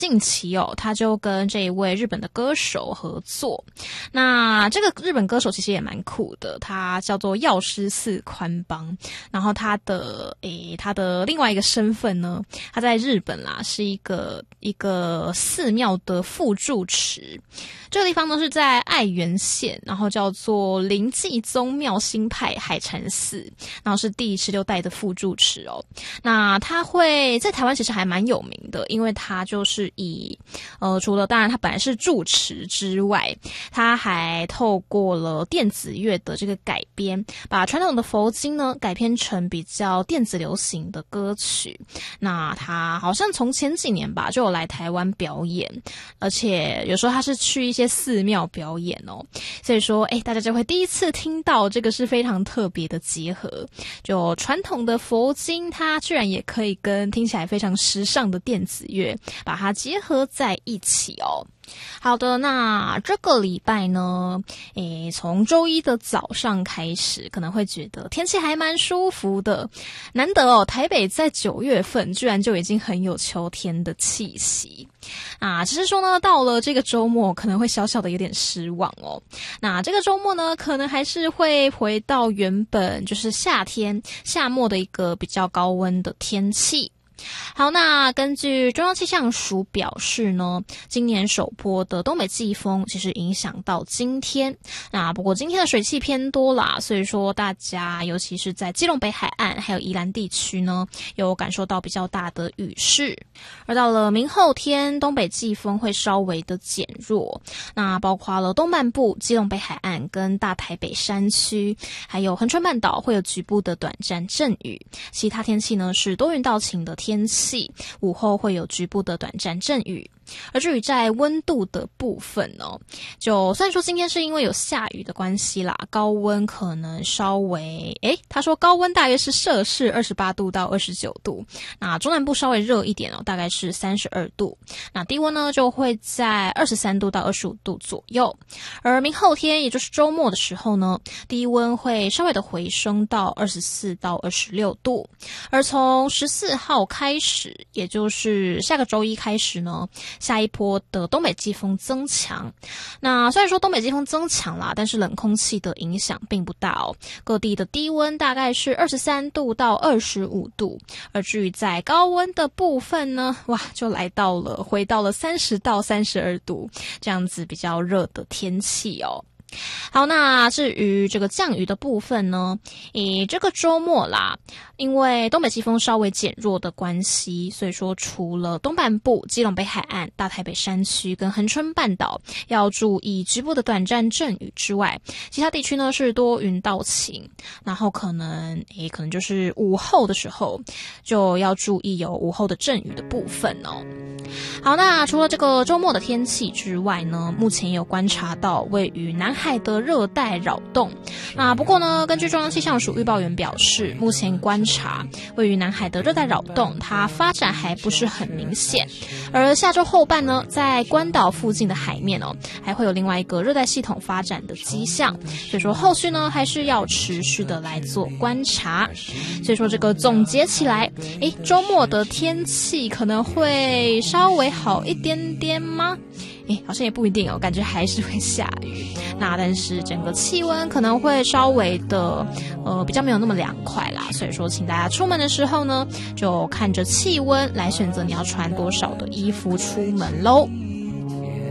近期他就跟这一位日本的歌手合作。那这个日本歌手其实也蛮酷的，他叫做药师寺宽邦。然后他的另外一个身份呢，他在日本啦是一个寺庙的副住持。这个地方呢是在爱媛县，然后叫做临济宗庙新派海禅寺，然后是第16代的副住持哦。那他会在台湾其实还蛮有名的，因为他就是除了当然他本来是住持之外，他还透过了电子乐的这个改编，把传统的佛经呢改编成比较电子流行的歌曲。那他好像从前几年吧就有来台湾表演，而且有时候他是去一些寺庙表演哦，所以说大家就会第一次听到这个是非常特别的结合，就传统的佛经它居然也可以跟听起来非常时尚的电子乐把它结合在一起哦。好的，那这个礼拜呢，从周一的早上开始，可能会觉得天气还蛮舒服的。难得台北在9月份居然就已经很有秋天的气息。只是说呢，到了这个周末可能会小小的有点失望哦。那这个周末呢，可能还是会回到原本就是夏末的一个比较高温的天气。好，那根据中央气象署表示呢，今年首波的东北季风其实影响到今天。那不过今天的水汽偏多啦，所以说大家尤其是在基隆北海岸还有宜兰地区呢，有感受到比较大的雨势。而到了明后天，东北季风会稍微的减弱，那包括了东半部、基隆北海岸跟大台北山区，还有恒春半岛会有局部的短暂阵雨。其他天气呢是多云到晴的天气，午后会有局部的短暂阵雨。而至于在温度的部分呢，就虽然说今天是因为有下雨的关系啦，高温可能稍微他说高温大约是摄氏28度到29度，那中南部稍微热一点大概是32度，那低温呢就会在23度到25度左右。而明后天也就是周末的时候呢，低温会稍微的回升到24到26度。而从14号开始，也就是下个周一开始呢，下一波的东北季风增强。那虽然说东北季风增强啦，但是冷空气的影响并不大哦。各地的低温大概是23度到25度，而至于在高温的部分呢，就回到了30到32度，这样子比较热的天气哦。好，那至于这个降雨的部分呢，这个周末啦，因为东北季风稍微减弱的关系，所以说除了东半部、基隆北海岸、大台北山区跟恒春半岛要注意局部的短暂阵雨之外，其他地区呢是多云到晴，然后可能就是午后的时候就要注意有午后的阵雨的部分哦。好，那除了这个周末的天气之外呢，目前也有观察到位于南海的热带扰动。那不过呢，根据中央气象署预报员表示，目前观察位于南海的热带扰动，它发展还不是很明显。而下周后半呢，在关岛附近的海面还会有另外一个热带系统发展的迹象，所以说后续呢还是要持续的来做观察。所以说这个总结起来，周末的天气可能会稍微好一点点吗？好像也不一定感觉还是会下雨。那但是整个气温可能会稍微的比较没有那么凉快啦，所以说请大家出门的时候呢，就看着气温来选择你要穿多少的衣服出门咯。